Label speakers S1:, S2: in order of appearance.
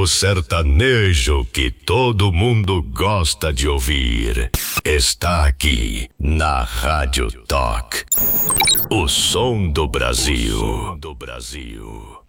S1: O sertanejo que todo mundo gosta de ouvir está aqui na Rádio Talk. O som do Brasil.